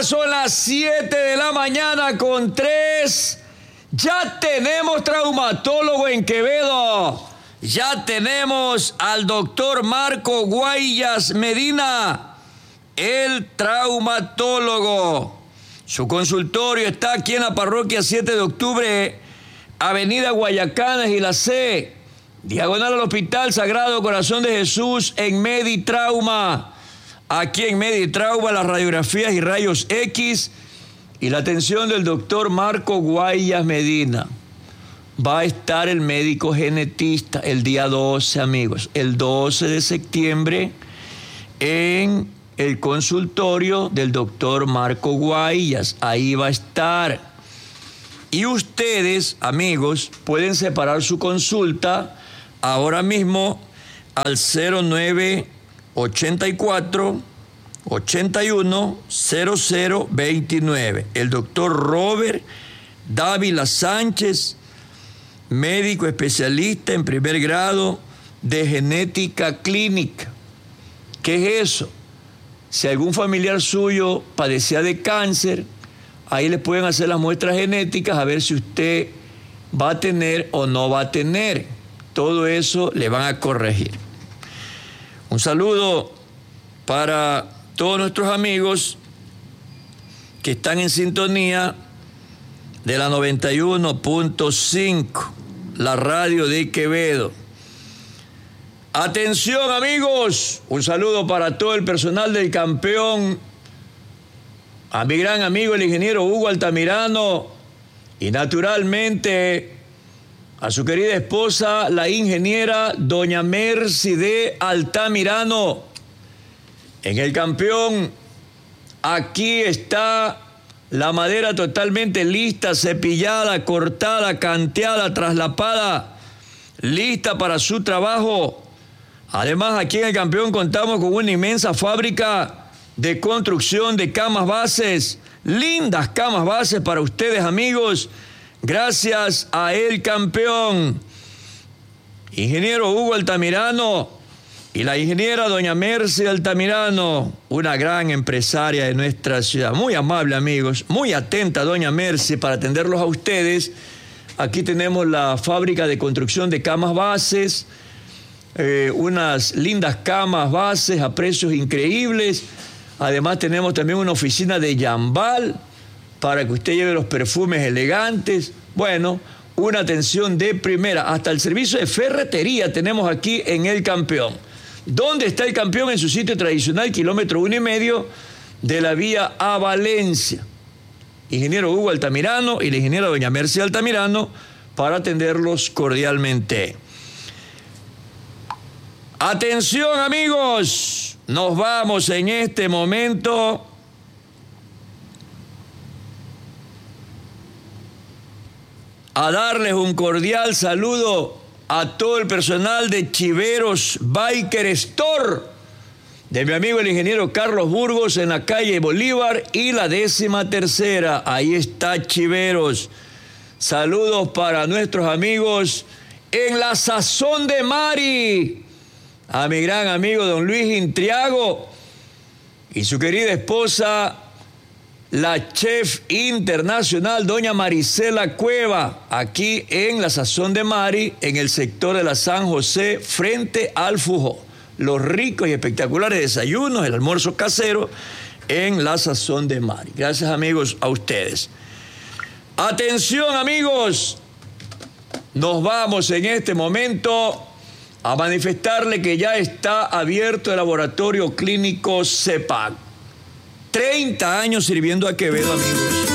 son las 7 de la mañana con 3. Ya tenemos traumatólogo en Quevedo. Ya tenemos al doctor Marco Guayas Medina, el traumatólogo. Su consultorio está aquí en la parroquia 7 de octubre, Avenida Guayacanes y la C, diagonal al Hospital Sagrado Corazón de Jesús en Meditrauma. Aquí en Meditrauma las radiografías y rayos X y la atención del doctor Marco Guayas Medina. Va a estar el médico genetista el día 12, amigos, el 12 de septiembre en el consultorio del doctor Marco Guayas. Ahí va a estar. Y ustedes, amigos, pueden separar su consulta ahora mismo al 0984 81 0029. El doctor Robert Dávila Sánchez, médico especialista en primer grado de genética clínica. ¿Qué es eso? Si algún familiar suyo padecía de cáncer, ahí le pueden hacer las muestras genéticas a ver si usted va a tener o no va a tener. Todo eso le van a corregir. Un saludo para todos nuestros amigos que están en sintonía de la 91.5, la radio de Quevedo. Atención, amigos, un saludo para todo el personal del Campeón, a mi gran amigo el ingeniero Hugo Altamirano y naturalmente a su querida esposa, la ingeniera doña Mercy de Altamirano. En el Campeón, aquí está la madera totalmente lista, cepillada, cortada, canteada, traslapada, lista para su trabajo. Además, aquí en el Campeón contamos con una inmensa fábrica de construcción de camas bases, lindas camas bases para ustedes, amigos, gracias a El Campeón. Ingeniero Hugo Altamirano y la ingeniera doña Mercy Altamirano, una gran empresaria de nuestra ciudad, muy amable, amigos, muy atenta doña Mercy para atenderlos a ustedes. Aquí tenemos la fábrica de construcción de camas bases, unas lindas camas bases a precios increíbles. Además tenemos también una oficina de Yambal para que usted lleve los perfumes elegantes. Bueno, una atención de primera. Hasta el servicio de ferretería tenemos aquí en El Campeón. ¿Dónde está El Campeón? En su sitio tradicional, kilómetro 1,5 de la vía a Valencia. Ingeniero Hugo Altamirano y la ingeniera doña Mercy Altamirano para atenderlos cordialmente. Atención, amigos, nos vamos en este momento a darles un cordial saludo a todo el personal de Chiveros Biker Store, de mi amigo el ingeniero Carlos Burgos en la calle Bolívar y la 13ª. Ahí está Chiveros. Saludos para nuestros amigos en la Sazón de Mari, a mi gran amigo don Luis Intriago y su querida esposa, la chef internacional doña Marisela Cueva, aquí en la Sazón de Mari, en el sector de la San José, frente al Fujó. Los ricos y espectaculares desayunos, el almuerzo casero en la Sazón de Mari. Gracias, amigos, a ustedes. Atención, amigos, nos vamos en este momento a manifestarle que ya está abierto el laboratorio clínico CEPAC. 30 años sirviendo a Quevedo, amigos.